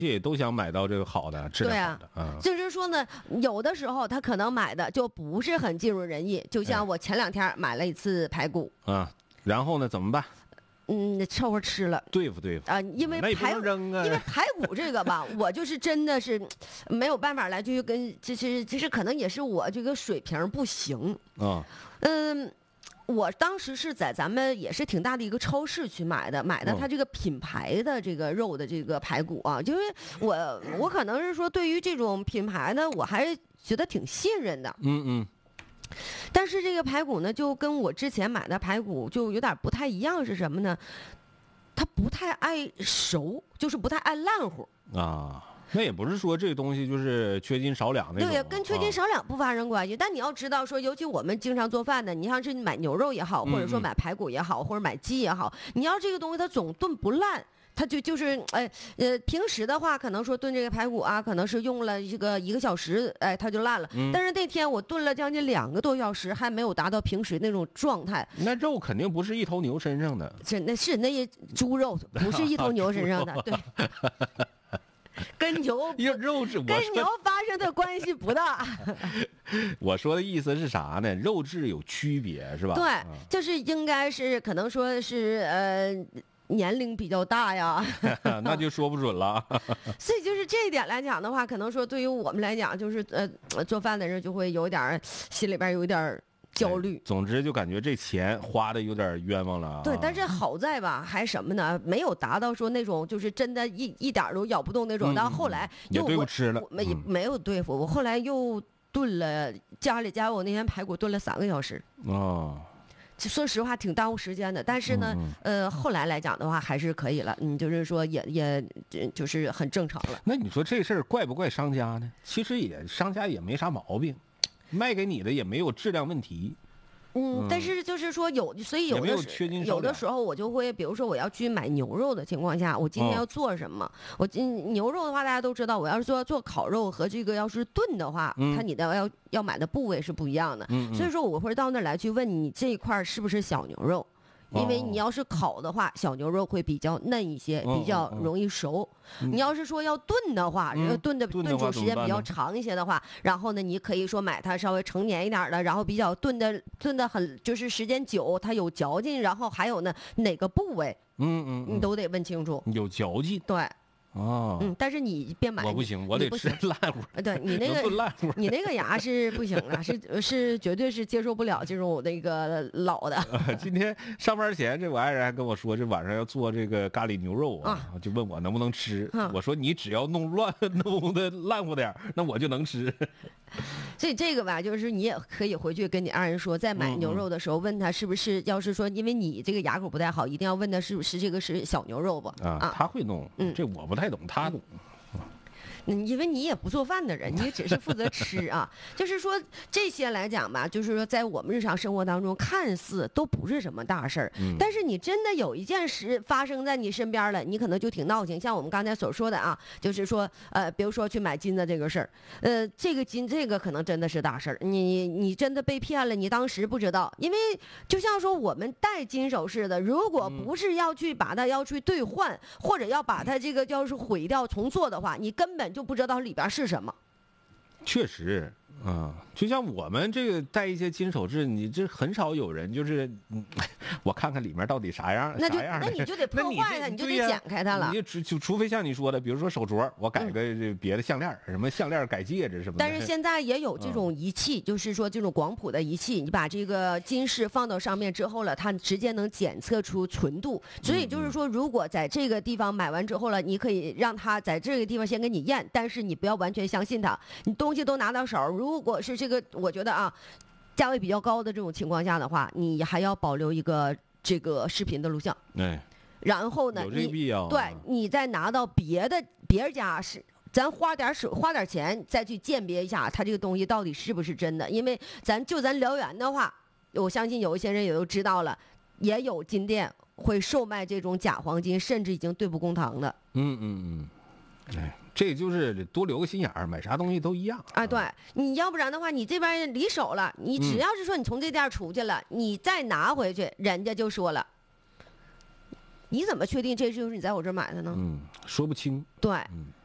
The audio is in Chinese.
也都想买到这个好的质量好的啊。 就是说呢，有的时候他可能买的就不是很尽如人意。就像我前2天买了一次排骨啊，然后呢怎么办？ 凑合吃了， 对付啊， 因为那也不能扔啊。 因为排骨这个吧，我就是真的是没有办法来去跟，其实可能也是我这个水平不行啊。 我当时是在咱们也是挺大的一个超市去买的它这个品牌的这个肉的这个排骨啊，因为我可能是说对于这种品牌呢，我还是觉得挺信任的。但是这个排骨呢，就跟我之前买的排骨就有点不太一样，是什么呢？它不太爱熟，就是不太爱烂乎啊。那也不是说这个东西就是缺斤少两那种， 对，跟缺斤少两不发生关系。但你要知道说，尤其我们经常做饭的，你像是买牛肉也好，或者说买排骨也好，或者买鸡也好，你要这个东西它总炖不烂。它就是平时的话，可能说炖这个排骨啊，可能是用了这个1个小时，它就烂了。但是那天我炖了将近2个多小时，还没有达到平时那种状态。 那肉肯定不是一头牛身上的， 那些猪肉不是一头牛身上的，对。跟牛发生的关系不大。 我说的意思是啥呢？肉质有区别是吧？ 对，就是应该是可能说是年龄比较大呀。 那就说不准了。 所以就是这一点来讲的话，可能说对于我们来讲，就是做饭的人就会有点心里边有点焦虑。 总之就感觉这钱花的有点冤枉了。 对，但是好在吧，还什么呢？没有达到说那种就是真的一点都咬不动那种。到后来又对付吃了， 没有对付我，后来又炖了家里我那天排骨炖了3个小时。说实话挺耽误时间的，但是呢，后来来讲的话还是可以了。就是说也就是很正常了。 那你说这事儿怪不怪商家呢？其实商家也没啥毛病。卖给你的也没有质量问题， 但是就是说所以有的时候我就会，比如说我要去买牛肉的情况下，我今天要做什么？牛肉的话，大家都知道，我要是做烤肉和这个要是炖的话，你的要买的部位是不一样的。所以说我会到那儿来去问你这一块是不是小牛肉。因为你要是烤的话，小牛肉会比较嫩一些，比较容易熟。你要是说要炖的话，炖煮时间比较长一些的话，然后呢，你可以说买它稍微成年一点的，然后比较炖的很就是时间久，它有嚼劲，然后还有呢哪个部位，你都得问清楚。 有嚼劲， 对。但是你别买， 我不行，我得吃烂乎。 对你那个，你那个牙是不行了，是绝对是接受不了这种那个老的。 今天上班前，我爱人还跟我说，这晚上要做这个咖喱牛肉啊，就问我能不能吃。我说你只要弄的烂乎点，那我就能吃。 所以这个吧，就是你也可以回去跟你爱人说，在买牛肉的时候问他是不是，要是说因为你这个牙口不太好，一定要问他是不是这个是小牛肉吧。 他会弄，这我不太懂，他懂。 因为你也不做饭的人，你只是负责吃啊。就是说这些来讲吧，就是说在我们日常生活当中，看似都不是什么大事儿，但是你真的有一件事发生在你身边了，你可能就挺闹心。像我们刚才所说的啊，就是说比如说去买金的这个事儿，这个可能真的是大事儿。你真的被骗了，你当时不知道，因为就像说我们戴金首饰的，如果不是要去把它要去兑换，或者要把它这个要是毁掉重做的话，你根本就不知道里边是什么。 确实就像我们这个戴一些金首饰，你这很少有人就是我看看里面到底啥样， 那你就得破坏它，你就得剪开它了。 就除非像你说的，比如说手镯，我改个别的项链，什么项链改戒指什么的。 但是现在也有这种仪器，就是说这种广谱的仪器，你把这个金饰放到上面之后了，它直接能检测出纯度。所以就是说，如果在这个地方买完之后了，你可以让它在这个地方先给你验，但是你不要完全相信它。你东西都拿到手，如果是这个，我觉得价位比较高的这种情况下的话，你还要保留一个这个视频的录像。然后呢， 有这必要。 对，你再拿到别人家咱花点钱再去鉴别一下它这个东西到底是不是真的。因为咱燎原的话，我相信有一些人也都知道了，也有金店会售卖这种假黄金，甚至已经对簿公堂的。 这就是多留个心眼儿，买啥东西都一样对，你要不然的话，你这边离手了，你只要是说你从这店出去了，你再拿回去，人家就说了，你怎么确定这就是你在我这儿买的呢？ 说不清。 对，